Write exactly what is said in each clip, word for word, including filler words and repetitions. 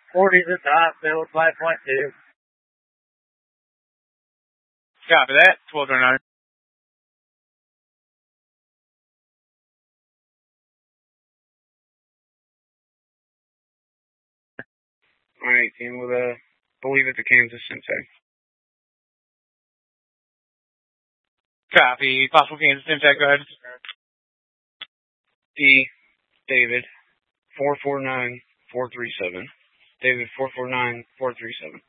forty's at the hot field, five point two. Copy that, twelve twenty-nine. nine eighteen with a, believe it's a Kansas Sensei. Copy, possible Kansas Sensei, go ahead. D, David, four four nine four three seven. David, four four nine four three seven.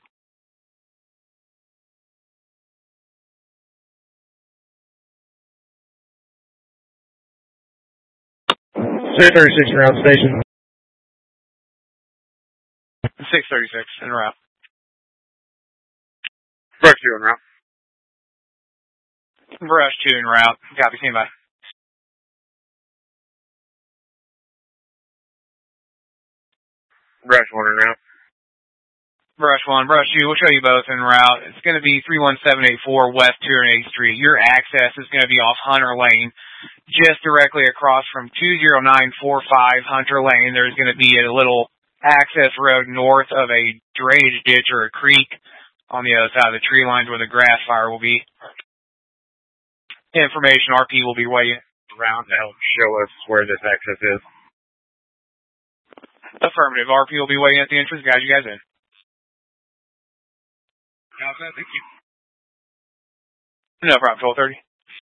six thirty-six route station. six thirty-six, en route. Brush two en route. Brush two en route. Copy, stand by. Brush one en route. Brush one, brush two, we'll show you both en route. It's going to be three one seven eight four West two oh eighth Street. Your access is going to be off Hunter Lane, just directly across from two oh nine four five Hunter Lane. There's going to be a little access road north of a drainage ditch or a creek on the other side of the tree lines where the grass fire will be. Information, R P will be waiting around to help show us where this access is. Affirmative. R P will be waiting at the entrance. Guide you guys in. Thank you. No problem. twelve thirty.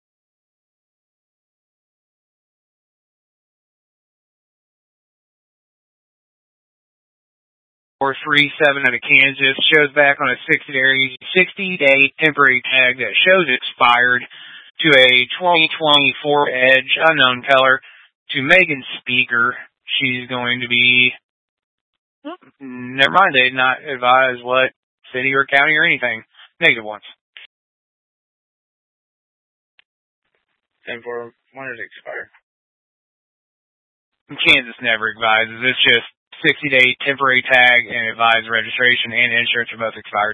four three seven out of Kansas shows back on a sixty day temporary tag that shows expired to a twenty twenty-four Edge, unknown color, to Megan Speaker. She's going to be, never mind, they did not advise what city or county or anything. Negative ones. ten four, when does it expire? Kansas never advises. It's just sixty day temporary tag and advised registration and insurance are both expired.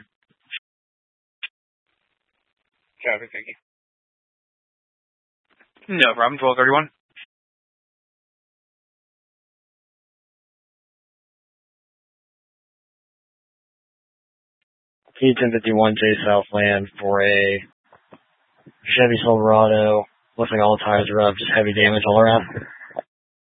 Copy, thank you. No problem, twelve thirty-one. P ten fifty-one J Southland for a Chevy Silverado. Looks like all tires are up, just heavy damage all around.